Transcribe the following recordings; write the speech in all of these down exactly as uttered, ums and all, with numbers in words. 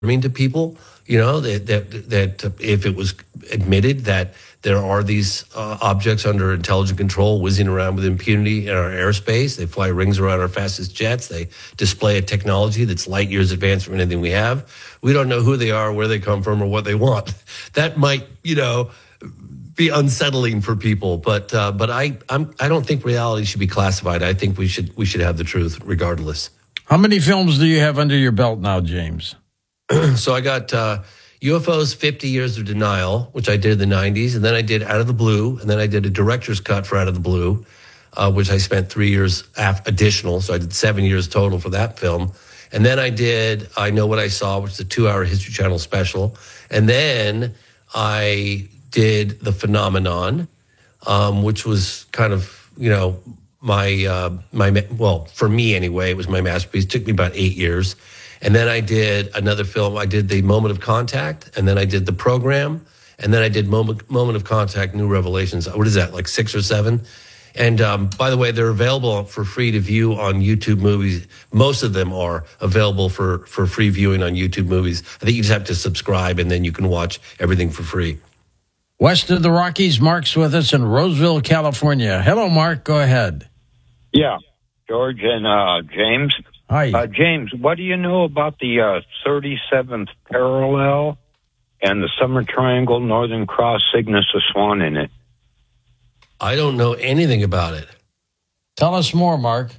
to people, you know, that that that if it was admitted that there are these uh, objects under intelligent control whizzing around with impunity in our airspace, they fly rings around our fastest jets, they display a technology that's light years advanced from anything we have. We don't know who they are, where they come from, or what they want. That might, you know, be unsettling for people, but uh, but I I'm, I don't think reality should be classified. I think we should we should have the truth regardless. How many films do you have under your belt now, James? So I got uh, U F Os fifty Years of Denial, which I did in the nineties, and then I did Out of the Blue, and then I did a director's cut for Out of the Blue, uh, which I spent three years af- additional, so I did seven years total for that film. And then I did I Know What I Saw, which is a two-hour History Channel special. And then I did The Phenomenon, um, which was kind of, you know, my, uh, my well, for me anyway, it was my masterpiece. It took me about eight years. And then I did another film. I did The Moment of Contact, and then I did The Program, and then I did Moment, Moment of Contact, New Revelations. What is that, like six or seven? And um, by the way, they're available for free to view on YouTube Movies. Most of them are available for, for free viewing on YouTube Movies. I think you just have to subscribe, and then you can watch everything for free. West of the Rockies, Mark's with us in Roseville, California. Hello, Mark. Go ahead. Yeah, George and uh, James. Hi. Uh, James, what do you know about the uh, thirty-seventh parallel and the Summer Triangle, Northern Cross, Cygnus, of Swan in it? I don't know anything about it. Tell us more, Mark.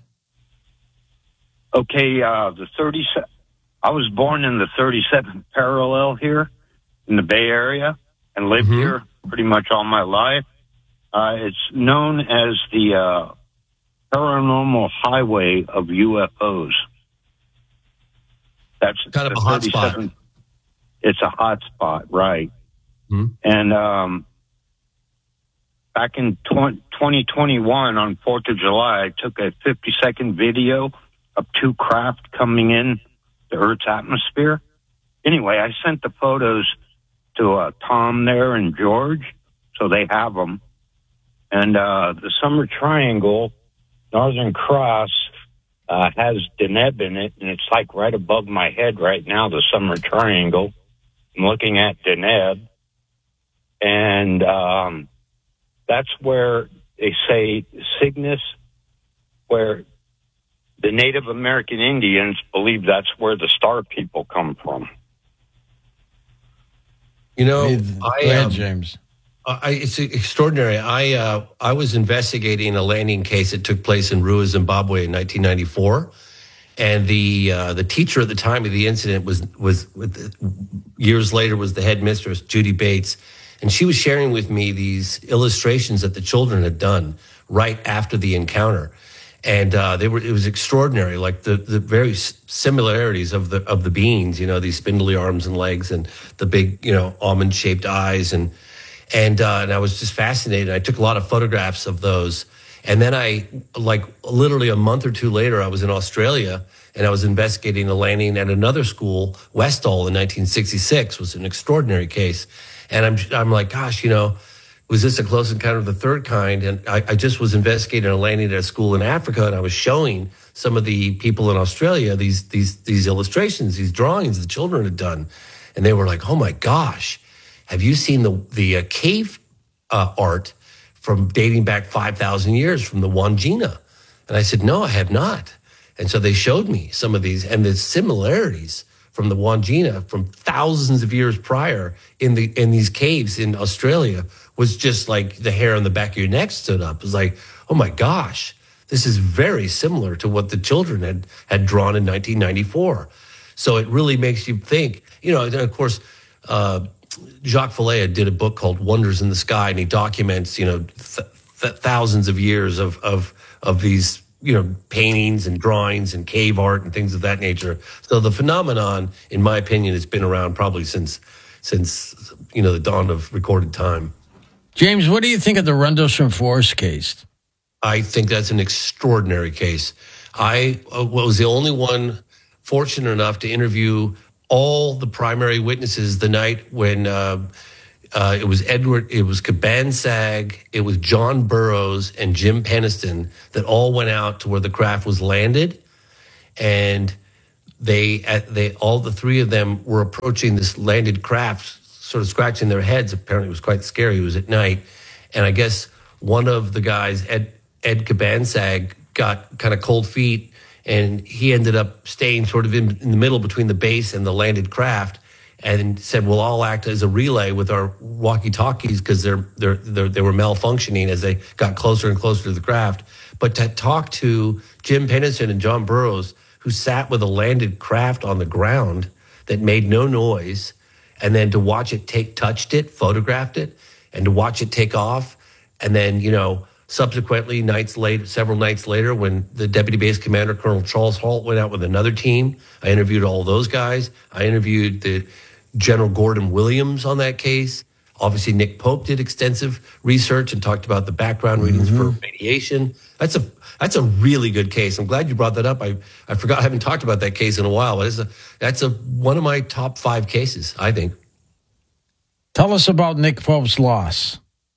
Okay, uh, the thirty. I was born in the thirty-seventh parallel here in the Bay Area and lived mm-hmm. here pretty much all my life. Uh, it's known as the uh, paranormal highway of U F Os. That's kind of a hot spot. It's a hot spot, right? Mm-hmm. And um, back in twenty twenty-one, on fourth of July, I took a fifty-second video of two craft coming in the Earth's atmosphere. Anyway, I sent the photos to uh, Tom there and George, so they have them. And uh, the Summer Triangle, Northern Cross, uh, has Deneb in it, and it's like right above my head right now, the Summer Triangle. I'm looking at Deneb, and um, that's where they say Cygnus, where the Native American Indians believe that's where the star people come from. You know, Go I ahead, um, James. I, it's extraordinary. I uh, I was investigating a landing case that took place in Rua, Zimbabwe in nineteen ninety-four, and the uh, the teacher at the time of the incident was was years later was the headmistress, Judy Bates, and she was sharing with me these illustrations that the children had done right after the encounter, and uh, they were it was extraordinary, like the the very similarities of the of the beings, you know, these spindly arms and legs and the big, you know, almond shaped eyes and. And, uh, and I was just fascinated. I took a lot of photographs of those. And then I, like literally a month or two later, I was in Australia and I was investigating a landing at another school, Westall, in nineteen sixty-six. It was an extraordinary case. And I'm, I'm like, gosh, you know, was this a close encounter of the third kind? And I, I just was investigating a landing at a school in Africa, and I was showing some of the people in Australia these, these, these illustrations, these drawings the children had done. And they were like, oh my gosh. Have you seen the the uh, cave uh, art from dating back five thousand years from the Wandjina? And I said, no, I have not. And so they showed me some of these, and the similarities from the Wandjina from thousands of years prior in the in these caves in Australia was just like the hair on the back of your neck stood up. It was like, oh my gosh, this is very similar to what the children had had drawn in nineteen ninety-four. So it really makes you think, you know, and of course, uh, Jacques Vallée did a book called Wonders in the Sky, and he documents, you know, th- th- thousands of years of, of, of these, you know, paintings and drawings and cave art and things of that nature. So the phenomenon, in my opinion, has been around probably since, since, you know, the dawn of recorded time. James, what do you think of the Rendlesham Forest case? I think that's an extraordinary case. I uh, was the only one fortunate enough to interview all the primary witnesses the night when uh, uh, it was Edward, it was Cabansag, it was John Burroughs and Jim Peniston that all went out to where the craft was landed. And they, uh, they, all the three of them were approaching this landed craft, sort of scratching their heads. Apparently, it was quite scary. It was at night, and I guess one of the guys, Ed Ed Cabansag, got kind of cold feet, and he ended up staying sort of in, in the middle between the base and the landed craft, and said, "We'll all act as a relay with our walkie-talkies because they're, they're they're they were malfunctioning as they got closer and closer to the craft." But to talk to Jim Penniston and John Burroughs, who sat with a landed craft on the ground that made no noise, and then to watch it take, touched it, photographed it, and to watch it take off, and then, you know, subsequently, nights later, several nights later, when the Deputy Base Commander, Colonel Charles Halt, went out with another team, I interviewed all those guys. I interviewed the General Gordon Williams on that case. Obviously, Nick Pope did extensive research and talked about the background readings mm-hmm. for radiation. That's a that's a really good case. I'm glad you brought that up. I, I forgot I haven't talked about that case in a while, but it's a, that's a one of my top five cases, I think. Tell us about Nick Pope's loss.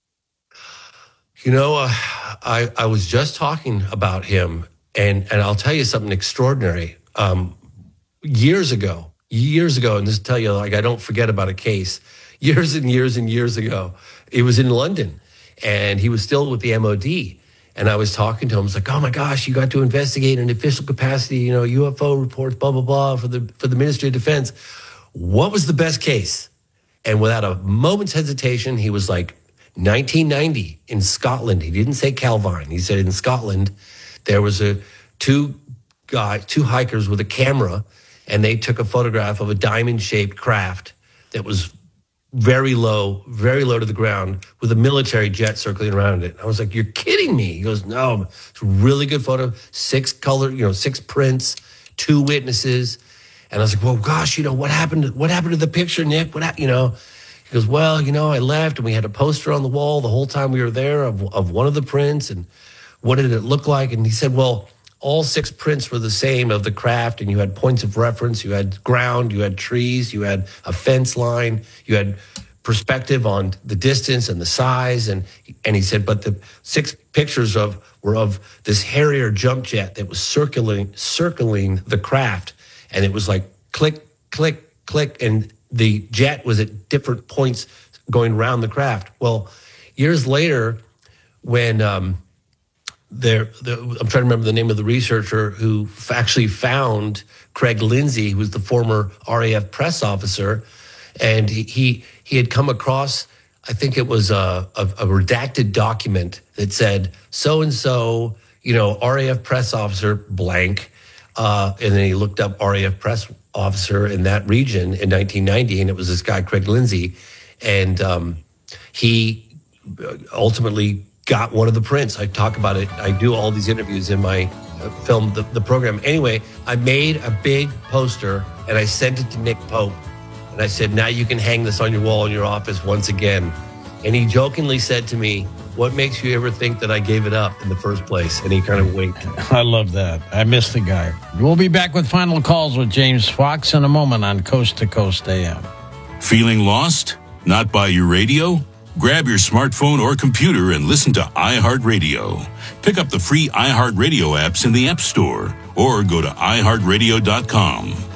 You know, uh, I I was just talking about him, and and I'll tell you something extraordinary. Um, years ago, years ago, and this will tell you, like, I don't forget about a case. Years and years and years ago, it was in London, and he was still with the M O D. And I was talking to him. I was like, "Oh my gosh, you got to investigate in official capacity, you know, U F O reports, blah blah blah, for the for the Ministry of Defense. What was the best case?" And without a moment's hesitation, he was like, nineteen ninety in Scotland. He didn't say Calvine. He said in Scotland there was a two guy, two hikers with a camera, and they took a photograph of a diamond-shaped craft that was very low, very low to the ground, with a military jet circling around it. I was like, "You're kidding me." He goes, "No, it's a really good photo. Six color, you know, six prints, two witnesses." And I was like, "Well, gosh, you know, what happened? To, what happened to the picture, Nick? What, ha-? you know?" He goes, "Well, you know, I left, and we had a poster on the wall the whole time we were there of of one of the prints, and what did it look like?" And he said, "Well, all six prints were the same of the craft, and you had points of reference, you had ground, you had trees, you had a fence line, you had perspective on the distance and the size." And and he said, "But the six pictures of were of this Harrier jump jet that was circling circling the craft, and it was like click, click, click, and the jet was at different points going around the craft." Well, years later, when um, there, the, I'm trying to remember the name of the researcher who actually found Craig Lindsay, who was the former R A F press officer, and he he, he had come across, I think it was a, a, a redacted document that said so and so, you know, R A F press officer blank, uh, and then he looked up R A F press officer in that region in nineteen ninety, and it was this guy Craig Lindsay, and um, he ultimately got one of the prints. I talk about it. I do all these interviews in my uh, film, the, the program. Anyway, I made a big poster and I sent it to Nick Pope, and I said, "Now you can hang this on your wall in your office once again." And he jokingly said to me, "What makes you ever think that I gave it up in the first place?" And he kind of winked. I love that. I miss the guy. We'll be back with Final Calls with James Fox in a moment on Coast to Coast A M. Feeling lost? Not by your radio? Grab your smartphone or computer and listen to iHeartRadio. Pick up the free iHeartRadio apps in the App Store or go to i heart radio dot com.